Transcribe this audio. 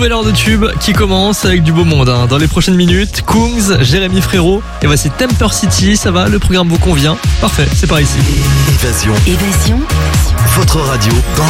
nouvelle heure de tube qui commence avec du beau monde. Dans les prochaines minutes, Kungs, Jérémy Frérot et voici Temper City. Ça va, le programme vous convient? Parfait, c'est par ici. Évasion. Votre radio dans